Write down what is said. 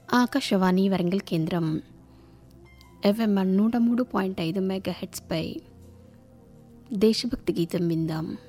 ఆకాశవాణి వరంగల్ కేంద్రం FM 103.5 మెగాహెర్ట్జ్పై దేశభక్తి గీతం విందాం.